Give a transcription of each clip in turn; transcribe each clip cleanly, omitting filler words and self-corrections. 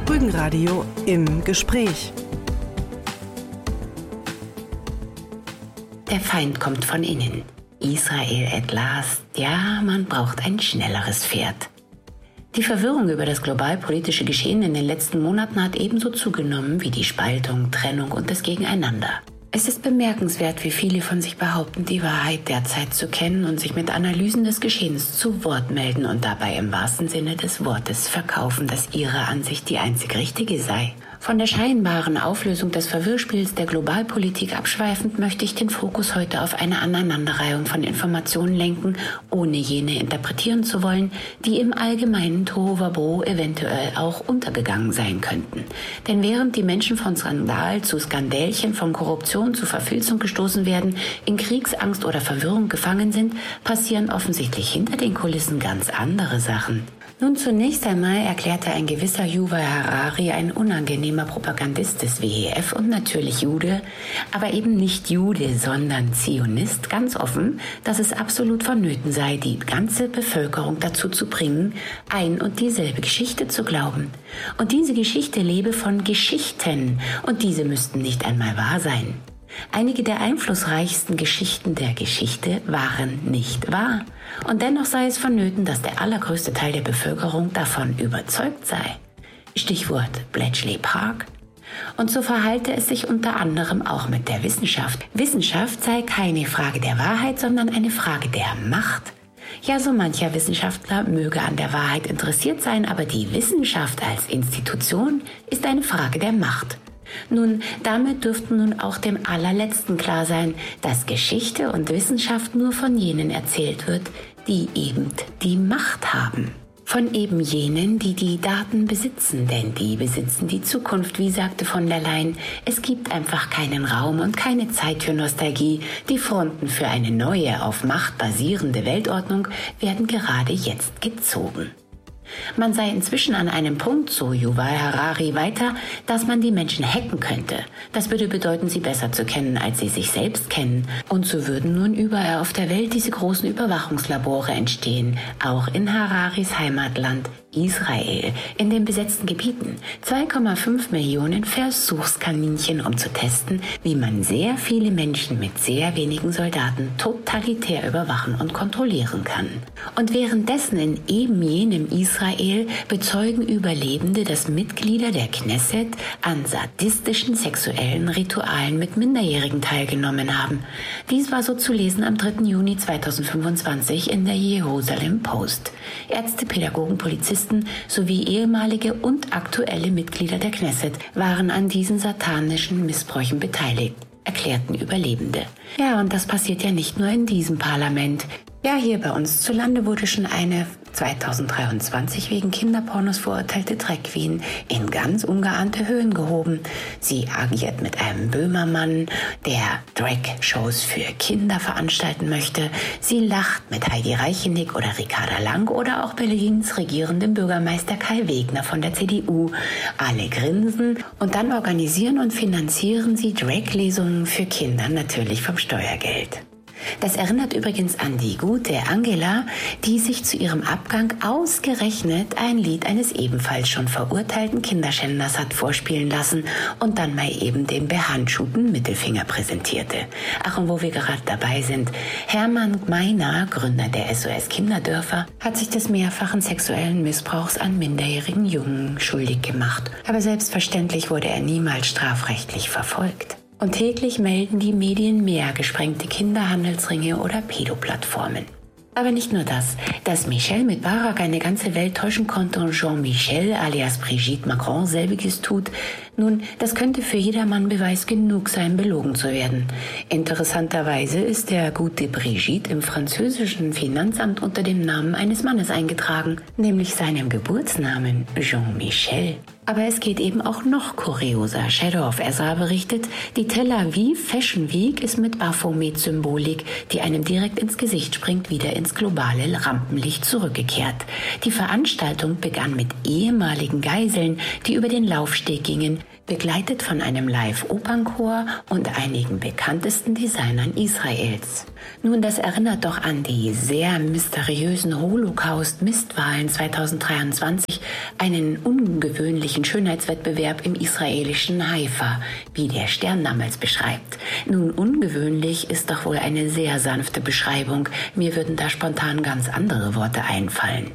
Rügenradio im Gespräch. Der Feind kommt von innen. Israel at last. Ja, man braucht ein schnelleres Pferd. Die Verwirrung über das globalpolitische Geschehen in den letzten Monaten hat ebenso zugenommen wie die Spaltung, Trennung und das Gegeneinander. Es ist bemerkenswert, wie viele von sich behaupten, die Wahrheit derzeit zu kennen und sich mit Analysen des Geschehens zu Wort melden und dabei im wahrsten Sinne des Wortes verkaufen, dass ihre Ansicht die einzig richtige sei. Von der scheinbaren Auflösung des Verwirrspiels der Globalpolitik abschweifend möchte ich den Fokus heute auf eine Aneinanderreihung von Informationen lenken, ohne jene interpretieren zu wollen, die im allgemeinen Tohuwabohu eventuell auch untergegangen sein könnten. Denn während die Menschen von Skandal zu Skandälchen, von Korruption zu Verfilzung gestoßen werden, in Kriegsangst oder Verwirrung gefangen sind, passieren offensichtlich hinter den Kulissen ganz andere Sachen. Nun, zunächst einmal erklärte ein gewisser Yuval Harari, ein unangenehmer Propagandist des WEF und natürlich Jude, aber eben nicht Jude, sondern Zionist, ganz offen, dass es absolut vonnöten sei, die ganze Bevölkerung dazu zu bringen, ein und dieselbe Geschichte zu glauben. Und diese Geschichte lebe von Geschichten und diese müssten nicht einmal wahr sein. Einige der einflussreichsten Geschichten der Geschichte waren nicht wahr. Und dennoch sei es vonnöten, dass der allergrößte Teil der Bevölkerung davon überzeugt sei. Stichwort Bletchley Park. Und so verhalte es sich unter anderem auch mit der Wissenschaft. Wissenschaft sei keine Frage der Wahrheit, sondern eine Frage der Macht. Ja, so mancher Wissenschaftler möge an der Wahrheit interessiert sein, aber die Wissenschaft als Institution ist eine Frage der Macht. Nun, damit dürfte nun auch dem Allerletzten klar sein, dass Geschichte und Wissenschaft nur von jenen erzählt wird, die eben die Macht haben. Von eben jenen, die die Daten besitzen, denn die besitzen die Zukunft, wie sagte von der Leyen. Es gibt einfach keinen Raum und keine Zeit für Nostalgie. Die Fronten für eine neue, auf Macht basierende Weltordnung werden gerade jetzt gezogen. Man sei inzwischen an einem Punkt, so Yuval Harari weiter, dass man die Menschen hacken könnte. Das würde bedeuten, sie besser zu kennen, als sie sich selbst kennen. Und so würden nun überall auf der Welt diese großen Überwachungslabore entstehen, auch in Hararis Heimatland Israel, in den besetzten Gebieten. 2,5 Millionen Versuchskaninchen, um zu testen, wie man sehr viele Menschen mit sehr wenigen Soldaten totalitär überwachen und kontrollieren kann. Und währenddessen in eben jenem Israel bezeugen Überlebende, dass Mitglieder der Knesset an sadistischen sexuellen Ritualen mit Minderjährigen teilgenommen haben. Dies war so zu lesen am 3. Juni 2025 in der Jerusalem Post. Ärzte, Pädagogen, Polizisten sowie ehemalige und aktuelle Mitglieder der Knesset waren an diesen satanischen Missbräuchen beteiligt, erklärten Überlebende. Ja, und das passiert ja nicht nur in diesem Parlament. Ja, hier bei uns zu Lande wurde schon eine 2023 wegen Kinderpornos verurteilte Drag Queen in ganz ungeahnte Höhen gehoben. Sie agiert mit einem Böhmermann, der Drag-Shows für Kinder veranstalten möchte. Sie lacht mit Heidi Reichenick oder Ricarda Lang oder auch Berlins regierendem Bürgermeister Kai Wegner von der CDU. Alle grinsen und dann organisieren und finanzieren sie Drag-Lesungen für Kinder, natürlich vom Steuergeld. Das erinnert übrigens an die gute Angela, die sich zu ihrem Abgang ausgerechnet ein Lied eines ebenfalls schon verurteilten Kinderschänders hat vorspielen lassen und dann mal eben den behandschuhten Mittelfinger präsentierte. Ach, und wo wir gerade dabei sind, Hermann Gmeiner, Gründer der SOS Kinderdörfer, hat sich des mehrfachen sexuellen Missbrauchs an minderjährigen Jungen schuldig gemacht. Aber selbstverständlich wurde er niemals strafrechtlich verfolgt. Und täglich melden die Medien mehr gesprengte Kinderhandelsringe oder Pädoplattformen. Aber nicht nur das. Dass Michel mit Barack eine ganze Welt täuschen konnte und Jean-Michel alias Brigitte Macron selbiges tut, nun, das könnte für jedermann Beweis genug sein, belogen zu werden. Interessanterweise ist der gute Brigitte im französischen Finanzamt unter dem Namen eines Mannes eingetragen, nämlich seinem Geburtsnamen Jean-Michel. Aber es geht eben auch noch kurioser. Shadow of Ezra berichtet, die Tel Aviv Fashion Week ist mit Baphomet-Symbolik, die einem direkt ins Gesicht springt, wieder ins globale Rampenlicht zurückgekehrt. Die Veranstaltung begann mit ehemaligen Geiseln, die über den Laufsteg gingen, begleitet von einem Live-Opernchor und einigen bekanntesten Designern Israels. Nun, das erinnert doch an die sehr mysteriösen Holocaust-Mistwahlen 2023, einen ungewöhnlichen Schönheitswettbewerb im israelischen Haifa, wie der Stern damals beschreibt. Nun, ungewöhnlich ist doch wohl eine sehr sanfte Beschreibung. Mir würden da spontan ganz andere Worte einfallen.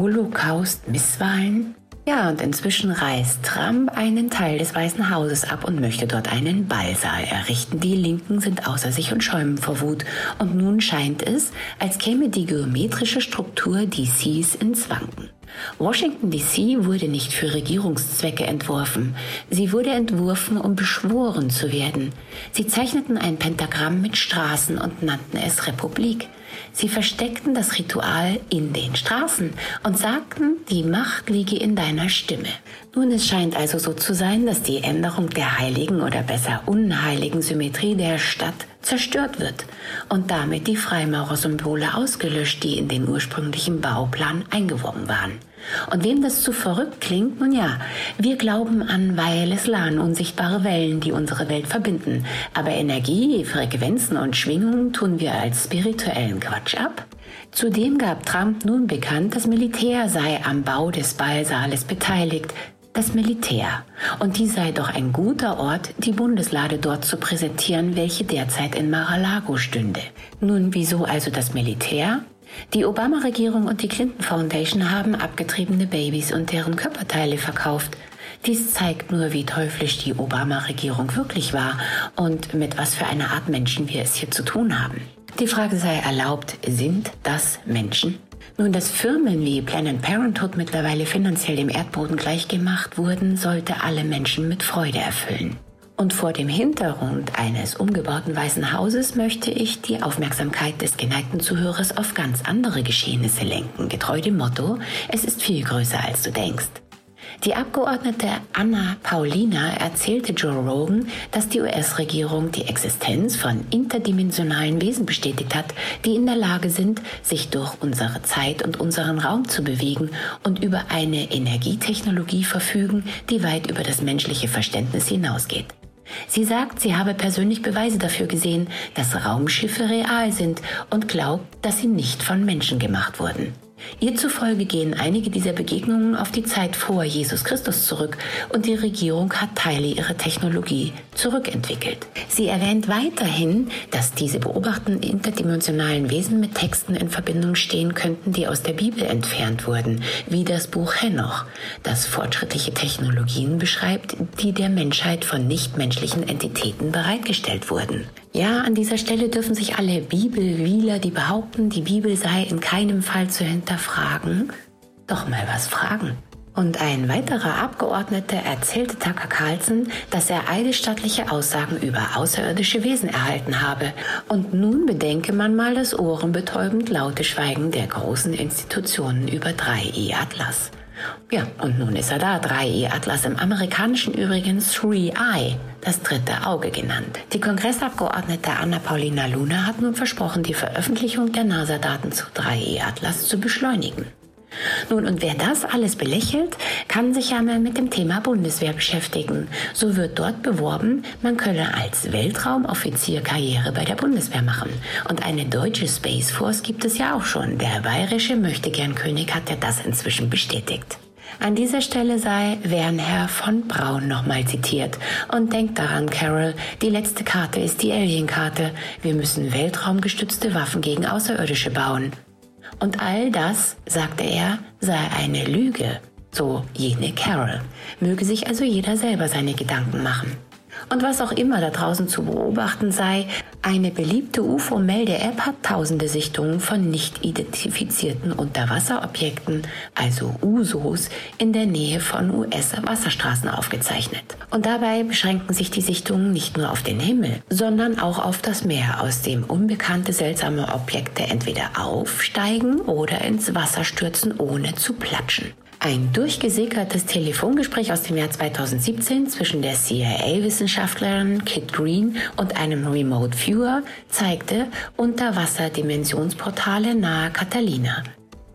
Holocaust-Misswahlen? Ja, und inzwischen reißt Trump einen Teil des Weißen Hauses ab und möchte dort einen Ballsaal errichten. Die Linken sind außer sich und schäumen vor Wut. Und nun scheint es, als käme die geometrische Struktur DCs ins Wanken. Washington DC wurde nicht für Regierungszwecke entworfen. Sie wurde entworfen, um beschworen zu werden. Sie zeichneten ein Pentagramm mit Straßen und nannten es Republik. Sie versteckten das Ritual in den Straßen und sagten, die Macht liege in deiner Stimme. Nun, es scheint also so zu sein, dass die Änderung der heiligen oder besser unheiligen Symmetrie der Stadt zerstört wird und damit die Freimaurersymbole ausgelöscht, die in den ursprünglichen Bauplan eingewoben waren. Und wem das zu verrückt klingt, nun ja, wir glauben an Wireless LAN, unsichtbare Wellen, die unsere Welt verbinden. Aber Energie, Frequenzen und Schwingungen tun wir als spirituellen Quatsch ab. Zudem gab Trump nun bekannt, das Militär sei am Bau des Ballsaales beteiligt. Das Militär. Und dies sei doch ein guter Ort, die Bundeslade dort zu präsentieren, welche derzeit in Mar-a-Lago stünde. Nun, wieso also das Militär? Die Obama-Regierung und die Clinton Foundation haben abgetriebene Babys und deren Körperteile verkauft. Dies zeigt nur, wie teuflisch die Obama-Regierung wirklich war und mit was für einer Art Menschen wir es hier zu tun haben. Die Frage sei erlaubt, sind das Menschen? Nun, dass Firmen wie Planned Parenthood mittlerweile finanziell dem Erdboden gleichgemacht wurden, sollte alle Menschen mit Freude erfüllen. Und vor dem Hintergrund eines umgebauten Weißen Hauses möchte ich die Aufmerksamkeit des geneigten Zuhörers auf ganz andere Geschehnisse lenken, getreu dem Motto, es ist viel größer als du denkst. Die Abgeordnete Anna Paulina erzählte Joe Rogan, dass die US-Regierung die Existenz von interdimensionalen Wesen bestätigt hat, die in der Lage sind, sich durch unsere Zeit und unseren Raum zu bewegen und über eine Energietechnologie verfügen, die weit über das menschliche Verständnis hinausgeht. Sie sagt, sie habe persönlich Beweise dafür gesehen, dass Raumschiffe real sind und glaubt, dass sie nicht von Menschen gemacht wurden. Ihr zufolge gehen einige dieser Begegnungen auf die Zeit vor Jesus Christus zurück und die Regierung hat Teile ihrer Technologie zurückentwickelt. Sie erwähnt weiterhin, dass diese beobachteten interdimensionalen Wesen mit Texten in Verbindung stehen könnten, die aus der Bibel entfernt wurden, wie das Buch Henoch, das fortschrittliche Technologien beschreibt, die der Menschheit von nichtmenschlichen Entitäten bereitgestellt wurden. Ja, an dieser Stelle dürfen sich alle Bibelwieler, die behaupten, die Bibel sei in keinem Fall zu hinterfragen, doch mal was fragen. Und ein weiterer Abgeordneter erzählte Tucker Carlson, dass er eidesstattliche Aussagen über außerirdische Wesen erhalten habe. Und nun bedenke man mal das ohrenbetäubend laute Schweigen der großen Institutionen über 3E Atlas. Ja, und nun ist er da, 3E Atlas, im Amerikanischen übrigens 3i, das dritte Auge genannt. Die Kongressabgeordnete Anna Paulina Luna hat nun versprochen, die Veröffentlichung der NASA-Daten zu 3E Atlas zu beschleunigen. Nun, und wer das alles belächelt, kann sich ja mal mit dem Thema Bundeswehr beschäftigen. So wird dort beworben, man könne als Weltraumoffizier Karriere bei der Bundeswehr machen. Und eine deutsche Space Force gibt es ja auch schon. Der bayerische Möchtegern-König hat ja das inzwischen bestätigt. An dieser Stelle sei Wernher von Braun nochmal zitiert. Und denkt daran, Carol, die letzte Karte ist die Alien-Karte. Wir müssen weltraumgestützte Waffen gegen Außerirdische bauen. Und all das, sagte er, sei eine Lüge, so jene Carol. Möge sich also jeder selber seine Gedanken machen. Und was auch immer da draußen zu beobachten sei, eine beliebte UFO-Melde-App hat tausende Sichtungen von nicht identifizierten Unterwasserobjekten, also USOs, in der Nähe von US-Wasserstraßen aufgezeichnet. Und dabei beschränken sich die Sichtungen nicht nur auf den Himmel, sondern auch auf das Meer, aus dem unbekannte seltsame Objekte entweder aufsteigen oder ins Wasser stürzen, ohne zu platschen. Ein durchgesickertes Telefongespräch aus dem Jahr 2017 zwischen der CIA-Wissenschaftlerin Kit Green und einem Remote Viewer zeigte Unterwasserdimensionsportale nahe Catalina.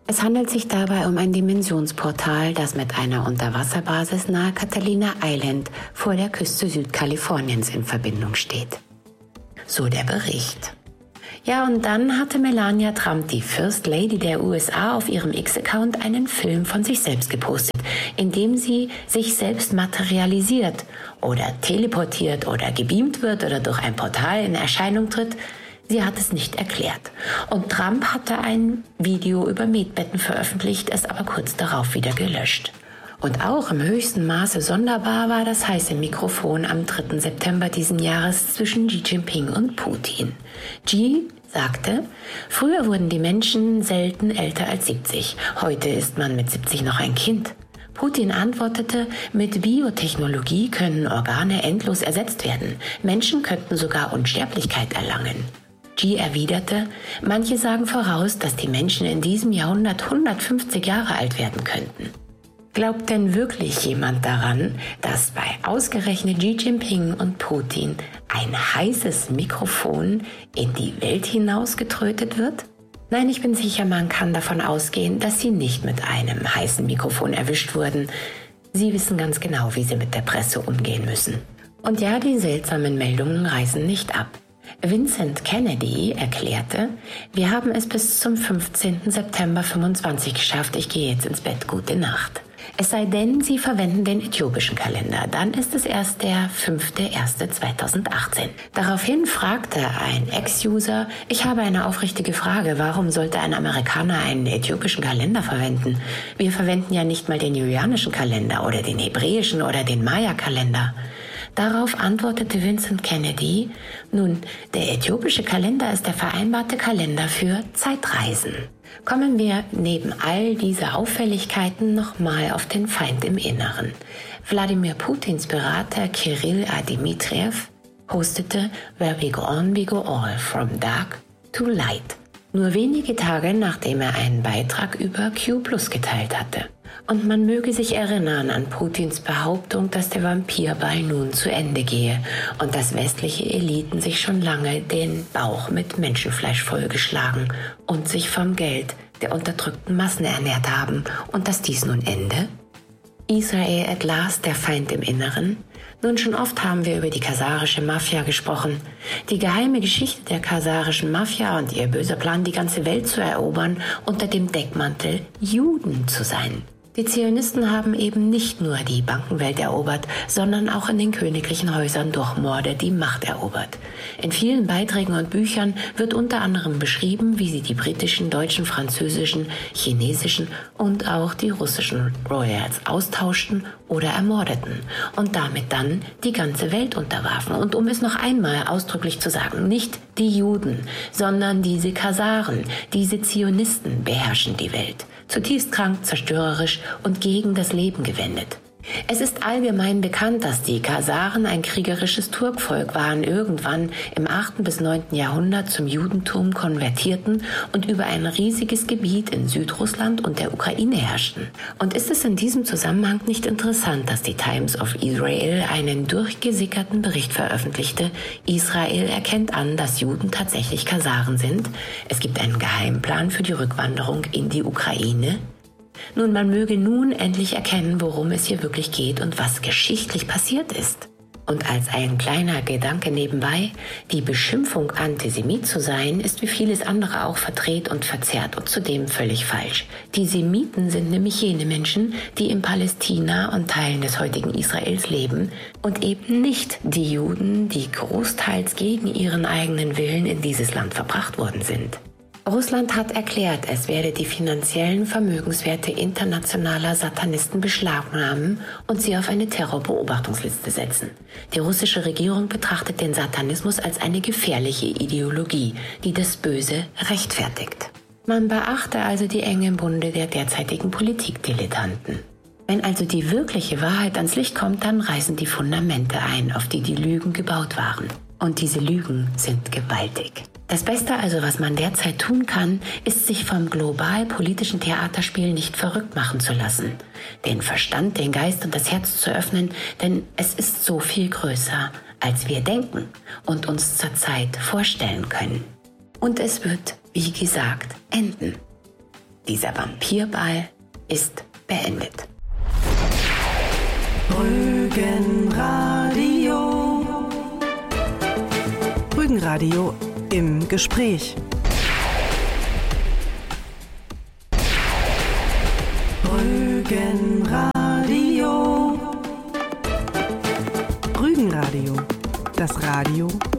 Es handelt sich dabei um ein Dimensionsportal, das mit einer Unterwasserbasis nahe Catalina Island vor der Küste Südkaliforniens in Verbindung steht. So der Bericht. Ja, und dann hatte Melania Trump, die First Lady der USA, auf ihrem X-Account einen Film von sich selbst gepostet, in dem sie sich selbst materialisiert oder teleportiert oder gebeamt wird oder durch ein Portal in Erscheinung tritt. Sie hat es nicht erklärt. Und Trump hatte ein Video über Metbetten veröffentlicht, es aber kurz darauf wieder gelöscht. Und auch im höchsten Maße sonderbar war das heiße Mikrofon am 3. September diesen Jahres zwischen Xi Jinping und Putin. Xi sagte, früher wurden die Menschen selten älter als 70. Heute ist man mit 70 noch ein Kind. Putin antwortete, mit Biotechnologie können Organe endlos ersetzt werden. Menschen könnten sogar Unsterblichkeit erlangen. Xi erwiderte, manche sagen voraus, dass die Menschen in diesem Jahrhundert 150 Jahre alt werden könnten. Glaubt denn wirklich jemand daran, dass bei ausgerechnet Xi Jinping und Putin ein heißes Mikrofon in die Welt hinausgetrötet wird? Nein, ich bin sicher, man kann davon ausgehen, dass sie nicht mit einem heißen Mikrofon erwischt wurden. Sie wissen ganz genau, wie sie mit der Presse umgehen müssen. Und ja, die seltsamen Meldungen reißen nicht ab. Vincent Kennedy erklärte, wir haben es bis zum 15. September 25 geschafft, ich gehe jetzt ins Bett, gute Nacht. Es sei denn, Sie verwenden den äthiopischen Kalender, dann ist es erst der 5.1.2018. Daraufhin fragte ein Ex-User, ich habe eine aufrichtige Frage, warum sollte ein Amerikaner einen äthiopischen Kalender verwenden? Wir verwenden ja nicht mal den julianischen Kalender oder den hebräischen oder den Maya-Kalender. Darauf antwortete Vincent Kennedy, nun, der äthiopische Kalender ist der vereinbarte Kalender für Zeitreisen. Kommen wir neben all dieser Auffälligkeiten nochmal auf den Feind im Inneren. Wladimir Putins Berater Kirill Dmitriev postete Where we go on, we go all, from dark to light. Nur wenige Tage nachdem er einen Beitrag über Q+ geteilt hatte. Und man möge sich erinnern an Putins Behauptung, dass der Vampirball nun zu Ende gehe und dass westliche Eliten sich schon lange den Bauch mit Menschenfleisch vollgeschlagen und sich vom Geld der unterdrückten Massen ernährt haben und dass dies nun ende? Israel at last, der Feind im Inneren? Nun, schon oft haben wir über die kasarische Mafia gesprochen. Die geheime Geschichte der kasarischen Mafia und ihr böser Plan, die ganze Welt zu erobern, unter dem Deckmantel Juden zu sein. Die Zionisten haben eben nicht nur die Bankenwelt erobert, sondern auch in den königlichen Häusern durch Morde die Macht erobert. In vielen Beiträgen und Büchern wird unter anderem beschrieben, wie sie die britischen, deutschen, französischen, chinesischen und auch die russischen Royals austauschten oder ermordeten und damit dann die ganze Welt unterwarfen. Und um es noch einmal ausdrücklich zu sagen, nicht die Juden, sondern diese Kasaren, diese Zionisten beherrschen die Welt. Zutiefst krank, zerstörerisch und gegen das Leben gewendet. Es ist allgemein bekannt, dass die Kasaren ein kriegerisches Turkvolk waren, irgendwann im 8. bis 9. Jahrhundert zum Judentum konvertierten und über ein riesiges Gebiet in Südrussland und der Ukraine herrschten. Und ist es in diesem Zusammenhang nicht interessant, dass die Times of Israel einen durchgesickerten Bericht veröffentlichte, Israel erkennt an, dass Juden tatsächlich Kasaren sind, es gibt einen Geheimplan für die Rückwanderung in die Ukraine? Nun, man möge nun endlich erkennen, worum es hier wirklich geht und was geschichtlich passiert ist. Und als ein kleiner Gedanke nebenbei, die Beschimpfung, Antisemit zu sein, ist wie vieles andere auch verdreht und verzerrt und zudem völlig falsch. Die Semiten sind nämlich jene Menschen, die in Palästina und Teilen des heutigen Israels leben und eben nicht die Juden, die großteils gegen ihren eigenen Willen in dieses Land verbracht worden sind. Russland hat erklärt, es werde die finanziellen Vermögenswerte internationaler Satanisten beschlagnahmen und sie auf eine Terrorbeobachtungsliste setzen. Die russische Regierung betrachtet den Satanismus als eine gefährliche Ideologie, die das Böse rechtfertigt. Man beachte also die engen Bunde der derzeitigen Politikdilettanten. Wenn also die wirkliche Wahrheit ans Licht kommt, dann reißen die Fundamente ein, auf die die Lügen gebaut waren. Und diese Lügen sind gewaltig. Das Beste also, was man derzeit tun kann, ist, sich vom global-politischen Theaterspiel nicht verrückt machen zu lassen. Den Verstand, den Geist und das Herz zu öffnen, denn es ist so viel größer, als wir denken und uns zurzeit vorstellen können. Und es wird, wie gesagt, enden. Dieser Vampirball ist beendet. Rügenradio. Rügenradio im Gespräch. Rügenradio. Rügenradio. Das Radio